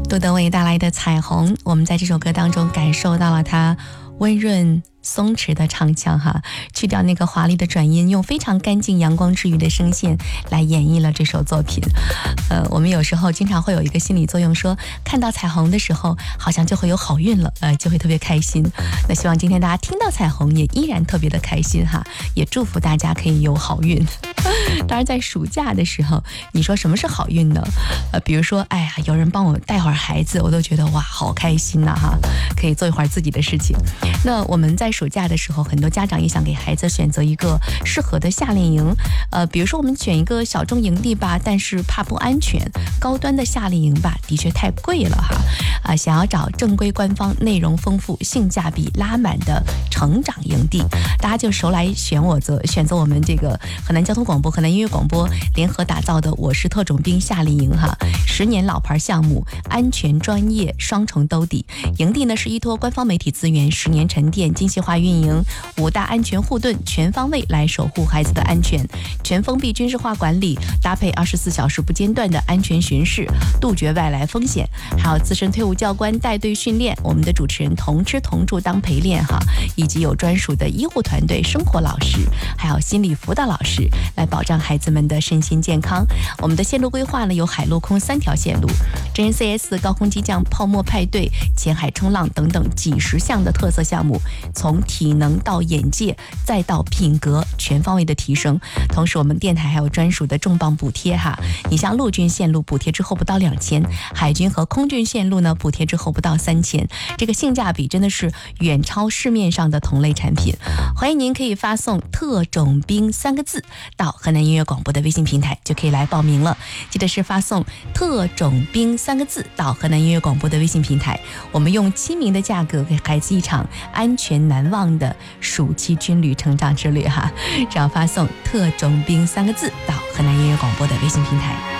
杜德伟带来的彩虹，我们在这首歌当中感受到了他温润松弛的唱腔哈，去掉那个华丽的转音，用非常干净阳光治愈的声线来演绎了这首作品。我们有时候经常会有一个心理作用，说看到彩虹的时候好像就会有好运了，就会特别开心。那希望今天大家听到彩虹也依然特别的开心哈，也祝福大家可以有好运。当然在暑假的时候，你说什么是好运呢？比如说哎呀，有人帮我带会儿孩子，我都觉得哇好开心呐哈，可以做一会儿自己的事情。那我们在暑假的时候，很多家长也想给孩子选择一个适合的夏令营，比如说我们选一个小众营地吧，但是怕不安全，高端的夏令营吧的确太贵了哈，想要找正规官方、内容丰富、性价比拉满的成长营地，大家就手来选择我们这个河南交通广播、河南音乐广播联合打造的我是特种兵夏令营哈，10年老牌项目，安全专业双重兜底。营地呢是依托官方媒体资源，10年沉淀精细化运营，5大安全护盾，全方位来守护孩子的安全，全封闭军事化管理，搭配24小时不间断的安全巡视，杜绝外来风险，还有资深退伍教官带队训练，我们的主持人同吃同住当陪练哈，以及有专属的医护团队、生活老师，还有心理辅导老师来保障孩子们的身心健康。我们的线路规划呢有海陆空3条线路，真人 CS、高空激降、泡沫派对、浅海冲浪等等几十项的特色项目，从体能到眼界再到品格全方位的提升。同时我们电台还有专属的重磅补贴哈，你像陆军线路补贴之后不到2000，海军和空军线路呢补贴之后不到3000，这个性价比真的是远超市面上的同类产品。欢迎您可以发送特种兵3个字到河南音乐广播的微信平台，就可以来报名了。记得是发送特种兵3个字到河南音乐广播的微信平台，我们用亲民的价格给孩子一场安全难忘的暑期军旅成长之旅哈。只要发送特种兵3个字到河南音乐广播的微信平台。